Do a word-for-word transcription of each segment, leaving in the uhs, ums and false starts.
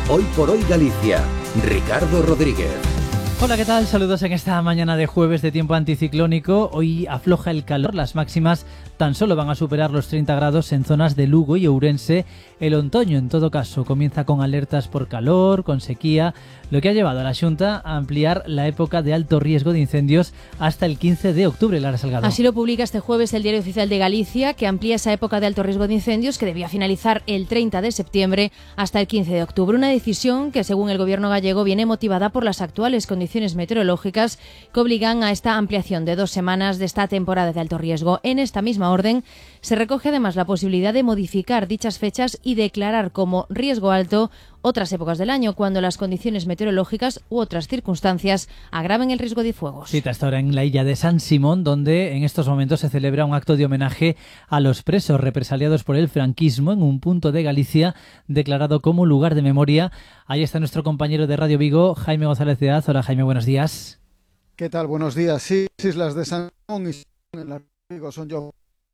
Hoy por Hoy Galicia, Ricardo Rodríguez. Hola, ¿qué tal? Saludos en esta mañana de jueves de tiempo anticiclónico. Hoy afloja el calor, las máximas tan solo van a superar los treinta grados en zonas de Lugo y Ourense. El otoño, en todo caso, comienza con alertas por calor, con sequía, lo que ha llevado a la Xunta a ampliar la época de alto riesgo de incendios hasta el quince de octubre, Lara Salgado. Así lo publica este jueves el Diario Oficial de Galicia, que amplía esa época de alto riesgo de incendios que debía finalizar el treinta de septiembre hasta el quince de octubre. Una decisión que, según el gobierno gallego, viene motivada por las actuales condiciones meteorológicas que obligan a esta ampliación de dos semanas de esta temporada de alto riesgo. En esta misma orden se recoge además la posibilidad de modificar dichas fechas y declarar como riesgo alto otras épocas del año cuando las condiciones meteorológicas u otras circunstancias agraven el riesgo de fuegos. Cita hasta ahora en la isla de San Simón, donde en estos momentos se celebra un acto de homenaje a los presos represaliados por el franquismo en un punto de Galicia declarado como lugar de memoria. Ahí está nuestro compañero de Radio Vigo, Jaime González de Az. Hola, Jaime, buenos días. ¿Qué tal? Buenos días. Sí, Islas de San Simón y en la Vigo son yo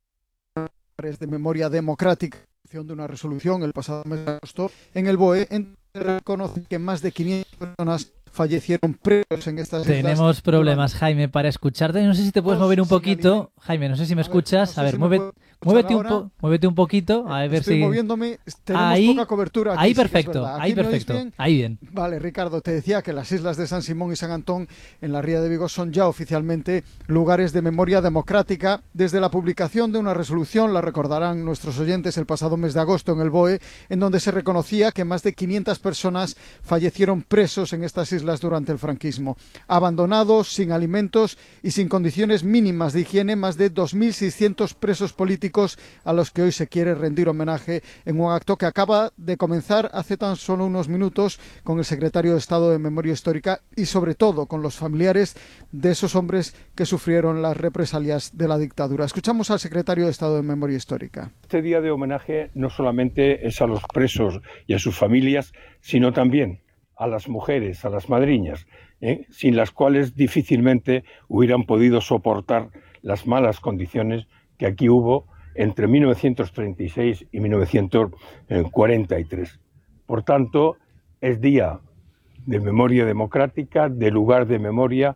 de memoria democrática de una resolución el pasado mes de agosto en el B O E, en donde reconoce que más de quinientas personas fallecieron presos en estas islas. Tenemos problemas, Jaime, para escucharte. No sé si te puedes mover un poquito. Jaime, no sé si me escuchas. A ver, mueve, muévete, un po, muévete un poquito. A ver Estoy si... moviéndome. Tenemos ahí, poca cobertura aquí. Ahí sí perfecto, ahí perfecto. Bien? Ahí bien. Vale, Ricardo, te decía que las islas de San Simón y San Antón en la Ría de Vigo son ya oficialmente lugares de memoria democrática. Desde la publicación de una resolución, la recordarán nuestros oyentes, el pasado mes de agosto en el B O E, en donde se reconocía que más de quinientas personas fallecieron presos en estas islas durante el franquismo. Abandonados, sin alimentos y sin condiciones mínimas de higiene, más de dos mil seiscientos presos políticos a los que hoy se quiere rendir homenaje en un acto que acaba de comenzar hace tan solo unos minutos con el secretario de Estado de Memoria Histórica y sobre todo con los familiares de esos hombres que sufrieron las represalias de la dictadura. Escuchamos al secretario de Estado de Memoria Histórica. Este día de homenaje no solamente es a los presos y a sus familias, sino también a las mujeres, a las madriñas, ¿eh? sin las cuales difícilmente hubieran podido soportar las malas condiciones que aquí hubo entre mil novecientos treinta y seis y mil novecientos cuarenta y tres. Por tanto, es día de memoria democrática, de lugar de memoria.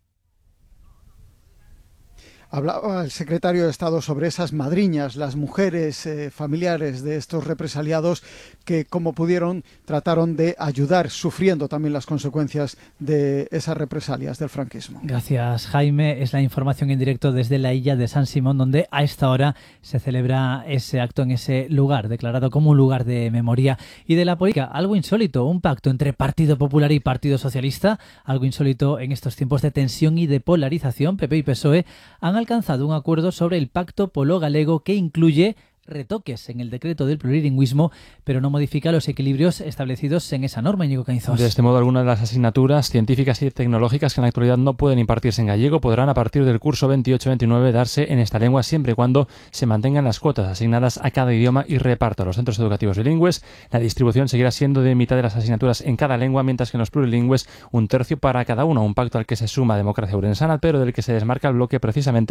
Hablaba el secretario de Estado sobre esas madriñas, las mujeres eh, familiares de estos represaliados que, como pudieron, trataron de ayudar, sufriendo también las consecuencias de esas represalias del franquismo. Gracias, Jaime. Es la información en directo desde la isla de San Simón, donde a esta hora se celebra ese acto en ese lugar, declarado como un lugar de memoria. Y de la política, algo insólito, un pacto entre Partido Popular y Partido Socialista, algo insólito en estos tiempos de tensión y de polarización. P P y P S O E han alcanzado un acuerdo sobre el Pacto Polo Galego que incluye retoques en el decreto del plurilingüismo, pero no modifica los equilibrios establecidos en esa norma, Íñigo Cañizos. De este modo, algunas de las asignaturas científicas y tecnológicas que en la actualidad no pueden impartirse en gallego podrán a partir del curso veintiocho veintinueve darse en esta lengua siempre y cuando se mantengan las cuotas asignadas a cada idioma y reparto a los centros educativos bilingües. La distribución seguirá siendo de mitad de las asignaturas en cada lengua, mientras que en los plurilingües un tercio para cada uno, un pacto al que se suma Democracia Ourensana, pero del que se desmarca el bloque precisamente